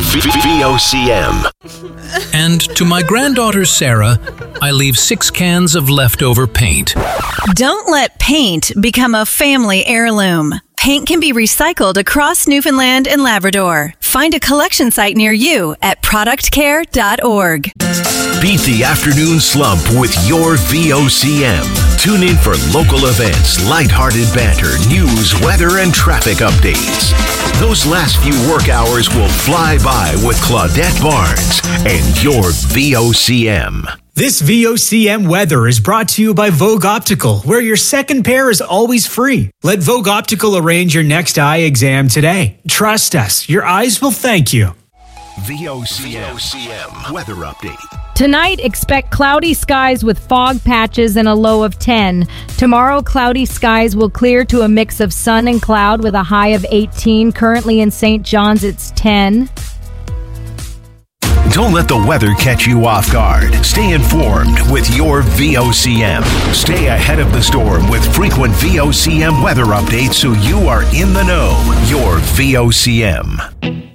VOCM. And to my granddaughter Sarah, I leave 6 cans of leftover paint. Don't let paint become a family heirloom. Paint can be recycled across Newfoundland and Labrador. Find a collection site near you at productcare.org. Beat the afternoon slump with your VOCM. Tune in for local events, lighthearted banter, news, weather, and traffic updates. Those last few work hours will fly by with Claudette Barnes and your VOCM. This VOCM weather is brought to you by Vogue Optical, where your second pair is always free. Let Vogue Optical arrange your next eye exam today. Trust us, your eyes will thank you. VOCM weather update. Tonight, expect cloudy skies with fog patches and a low of 10. Tomorrow, cloudy skies will clear to a mix of sun and cloud with a high of 18. Currently in St. John's, it's 10. Don't let the weather catch you off guard. Stay informed with your VOCM. Stay ahead of the storm with frequent VOCM weather updates so you are in the know. Your VOCM.